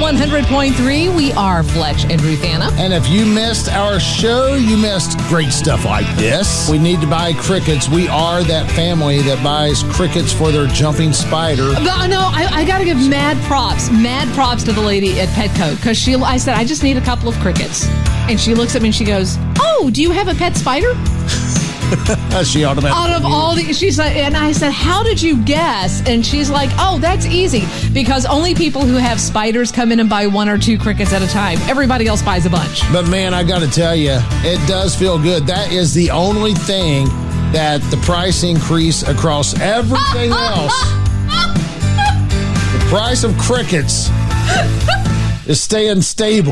100.3. We are Fletch and Ruthanna. And if you missed our show, you missed great stuff like this. We need to buy crickets. We are that family that buys crickets for their jumping spider. No, I got to give mad props to the lady at Petco, because I said, I just need a couple of crickets. And she looks at me and she goes, oh, do you have a pet spider? She automatically out of all the, she's like, and I said, how did you guess? And she's like, oh, that's easy, because only people who have spiders come in and buy 1 or 2 crickets at a time. Everybody else buys a bunch. But man, I got to tell you, it does feel good. That is the only thing that the price increase across everything else. The price of crickets is staying stable.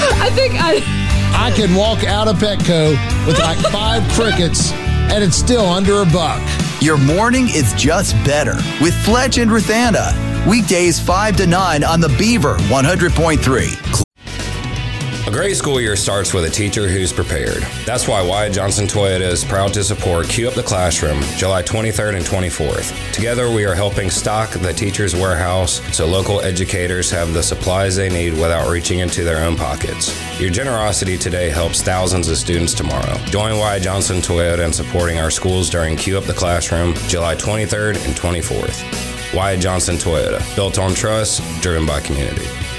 I can walk out of Petco with like 5 crickets, and it's still under $1. Your morning is just better with Fletch and Ruthanna. Weekdays 5 to 9 on the Beaver 100.3. A great school year starts with a teacher who's prepared. That's why Wyatt Johnson Toyota is proud to support Q Up the Classroom, July 23rd and 24th. Together, we are helping stock the Teacher's Warehouse so local educators have the supplies they need without reaching into their own pockets. Your generosity today helps thousands of students tomorrow. Join Wyatt Johnson Toyota in supporting our schools during Q Up the Classroom, July 23rd and 24th. Wyatt Johnson Toyota, built on trust, driven by community.